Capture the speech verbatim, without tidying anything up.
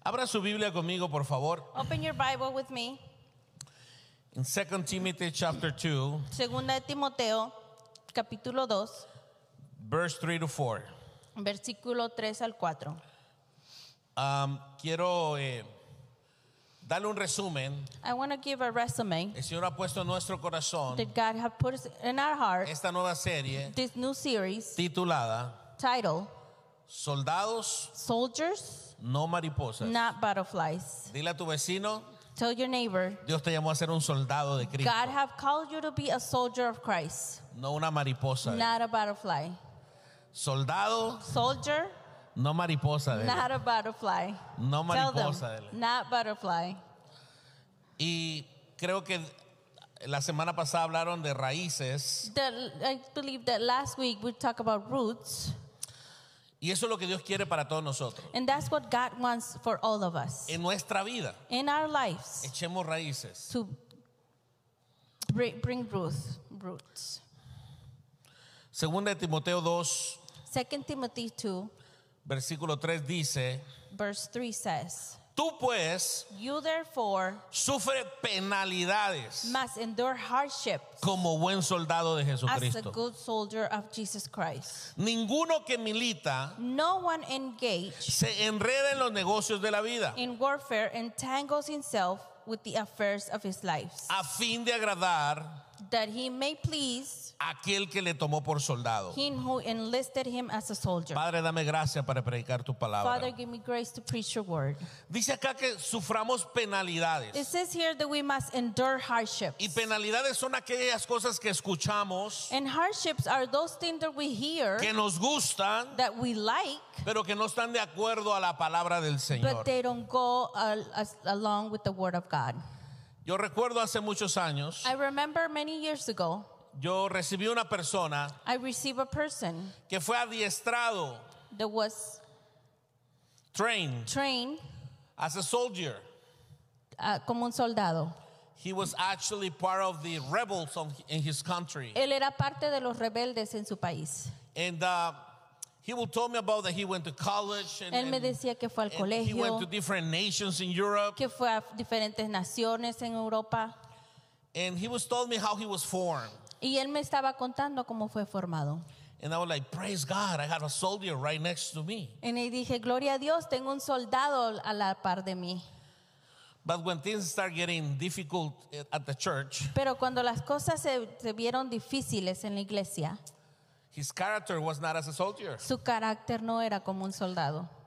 Abra su Biblia conmigo, por favor. Open your Bible with me. In Second Timothy chapter two, Segunda de Timoteo, capítulo dos, verse three to four. versículo tres al cuatro. Um, quiero eh, darle un resumen. I want to give a resume El Señor ha puesto en nuestro corazón that God has put in our heart esta nueva serie this new series titulada titled Soldados, Soldiers, no mariposas. Not Butterflies. Dile a tu vecino, Tell your neighbor, Dios te llamó a ser un soldado de Cristo, God have called you to be a soldier of Christ, no una mariposa. not a butterfly. Soldado, Soldier, no mariposa. not a butterfly. No Tell mariposa. them, not butterfly. Y creo que la semana pasada hablaron de raíces. The, I believe that last week we talked about roots, Y eso es lo que Dios quiere para todos nosotros. and that's what God wants for all of us En nuestra vida, in our lives, echemos raíces. to bring, bring roots. roots. Segunda de Timoteo dos, Second Timothy two, versículo tres dice: verse three says, Tú pues You therefore sufre penalidades must endure hardship como buen soldado de as a Jesucristo. good soldier of Jesus Christ. Ninguno que milita No one engaged se enreda en los negocios de la vida in warfare entangles himself with the affairs of his life, a fin de agradar that he may please a aquel que le tomó por soldado. him who enlisted him as a soldier. Padre, dame gracia para predicar tu Father, palabra. give me grace to preach your word. Dice acá que suframos It penalidades. says here that we must endure hardships. Y penalidades son aquellas cosas que escuchamos, And hardships are those things that we hear, que nos gustan, that we like, pero que no están de acuerdo a la palabra del Señor. but they don't go uh, as, along with the word of God. Yo recuerdo hace muchos años, I remember many years ago, yo recibí una persona I received a person que fue adiestrado, that was trained trained as a soldier. uh, como un soldado. He was actually part of the rebels of, in his country. Él era parte de los rebeldes en su país. And uh, he will tell me about that he went to college and, Él me and- decía que fue al and he went colegio, to different nations in Europe. que fue a diferentes naciones en Europa. And he was told me how he was formed. Y él me estaba contando cómo fue formado. And I was like, praise God, I have a soldier right next to me. Y le dije, gloria a Dios, tengo un soldado a la par de mí. But when things start getting difficult at the church, Pero cuando las cosas se, se vieron difíciles en la iglesia, his character was not as a soldier. su carácter no era como un soldado.